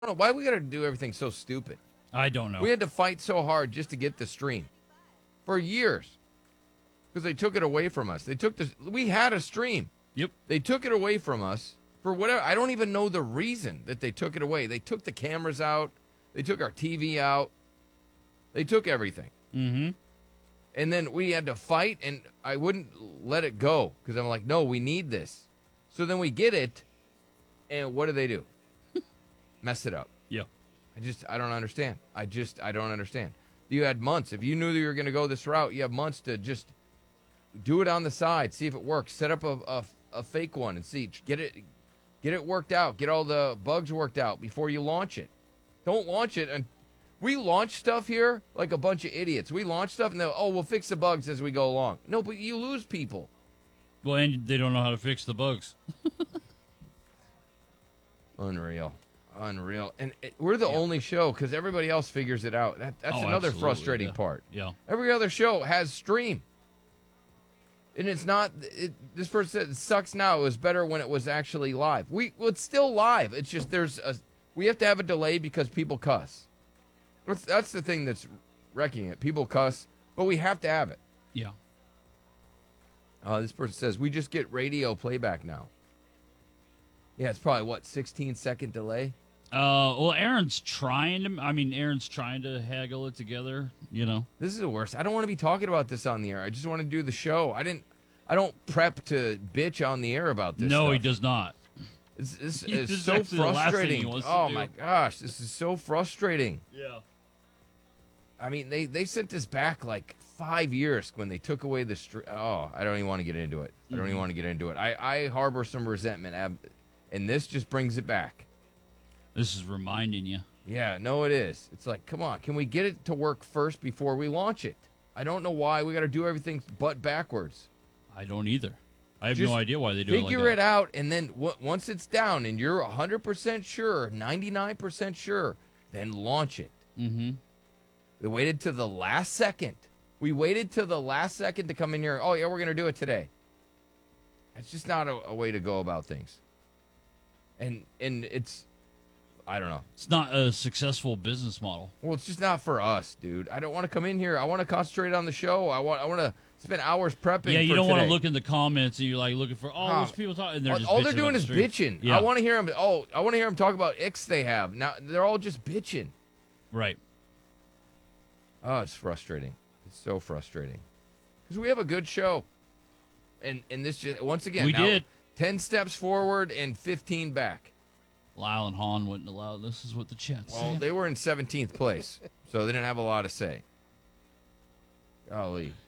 don't know why we got to do everything so stupid. I don't know. We had to fight so hard just to get the stream for years because they took it away from us. We had a stream. Yep. They took it away from us for whatever. I don't even know the reason that they took it away. They took the cameras out. They took our TV out. They took everything. Mm-hmm. And then we had to fight, and I wouldn't let it go because I'm like, no, we need this. So then we get it, and what do? Mess it up. Yeah. I don't understand. I don't understand. You had months. If you knew that you were going to go this route, you have months to just do it on the side, see if it works. Set up a fake one and see. Get it worked out. Get all the bugs worked out before you launch it. Don't launch it. And we launch stuff here like a bunch of idiots. We launch stuff and we'll fix the bugs as we go along. No, but you lose people. Well, and they don't know how to fix the bugs. Unreal. And we're the only show because everybody else figures it out. That's another frustrating part. Yeah. Every other show has stream. And it's not, this person said it sucks now. It was better when it was actually live. It's still live. It's just we have to have a delay because people cuss. That's the thing that's wrecking it. People cuss, but we have to have it. Yeah. This person says, we just get radio playback now. Yeah, it's probably, 16-second delay? Well, Aaron's trying to haggle it together, you know. This is the worst. I don't want to be talking about this on the air. I just want to do the show. I don't prep to bitch on the air about this No, stuff. he does not. This is so frustrating. Oh, my gosh. This is so frustrating. Yeah. I mean, they sent this back like 5 years when they took away the I don't even want to get into it. I don't even want to get into it. I harbor some resentment, and this just brings it back. This is reminding you. Yeah, no, it is. It's like, come on, can we get it to work first before we launch it? I don't know why we got to do everything but backwards. I don't either. I have Just no idea why they do it like that. Figure it out, and then once it's down and you're 100% sure, 99% sure, then launch it. Mm-hmm. We waited to the last second. We waited till the last second to come in here. Oh, yeah, we're going to do it today. It's just not a way to go about things. And it's, I don't know. It's not a successful business model. Well, it's just not for us, dude. I don't want to come in here. I want to concentrate on the show. I want to spend hours prepping. Yeah, you don't want to look in the comments and you're like looking for those people talking. And they're just all they're doing is bitching. Yeah. I want to hear them. I want to hear them talk about icks they have. Now they're all just bitching. Right. Oh, it's frustrating. It's so frustrating because we have a good show, and this just once again we did 10 steps forward and 15 back. Lyle and Hahn wouldn't allow this. Is what the chat said. Well, they were in 17th place, so they didn't have a lot to say. Golly.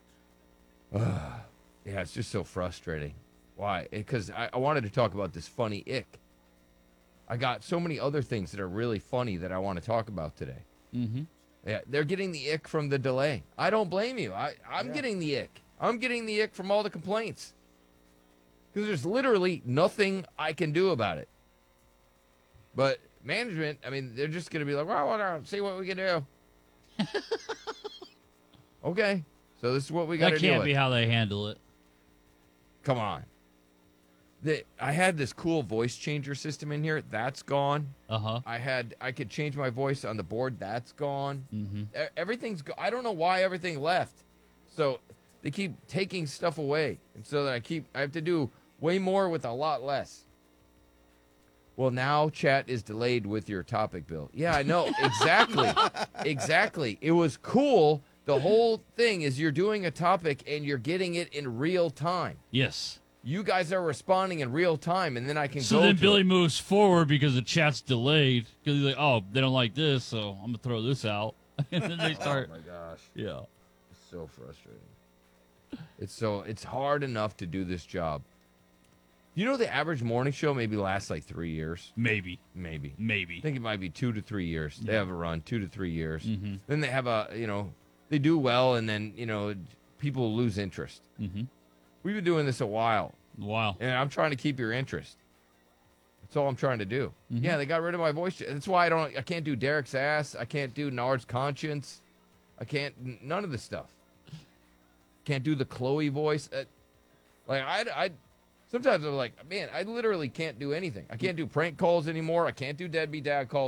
Yeah, it's just so frustrating. Why? Because I wanted to talk about this funny ick. I got so many other things that are really funny that I want to talk about today. Mm-hmm. Yeah, they're getting the ick from the delay. I don't blame you. I'm getting the ick. I'm getting the ick from all the complaints. Because there's literally nothing I can do about it. But management, I mean, they're just going to be like, well, see what we can do. Okay. So this is what we got to do. That can't be how they handle it. Come on. I had this cool voice changer system in here. That's gone. Uh-huh. I could change my voice on the board. That's gone. Mm-hmm. Everything's I don't know why everything left. So they keep taking stuff away. And so that I have to do way more with a lot less. Well, now chat is delayed with your topic, Bill. Yeah, I know. Exactly. Exactly. It was cool. The whole thing is you're doing a topic and you're getting it in real time. Yes. You guys are responding in real time, and then I can go. So then Billy moves forward because the chat's delayed. Because he's like, oh, they don't like this, so I'm going to throw this out. And then they start. Oh, my gosh. Yeah. It's so frustrating. It's hard enough to do this job. You know, the average morning show maybe lasts like 3 years. Maybe. I think it might be 2 to 3 years. They have a run, 2 to 3 years. Mm-hmm. Then they have they do well, and then, people lose interest. Mm-hmm. We've been doing this a while. Wow. And I'm trying to keep your interest. That's all I'm trying to do. Mm-hmm. Yeah, they got rid of my voice. That's why I can't do Derek's ass. I can't do Nard's conscience. I can't, none of this stuff. Can't do the Chloe voice. Sometimes I'm like, man, I literally can't do anything. I can't do prank calls anymore. I can't do deadbeat dad calls.